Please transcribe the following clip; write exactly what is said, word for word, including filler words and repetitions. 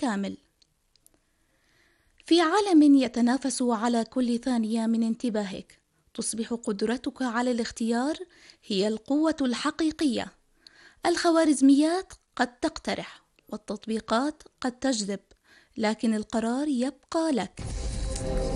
كامل. في عالم يتنافس على كل ثانية من انتباهك، تصبح قدرتك على الاختيار هي القوة الحقيقية. الخوارزميات قد تقترح والتطبيقات قد تجذب، لكن القرار يبقى لك.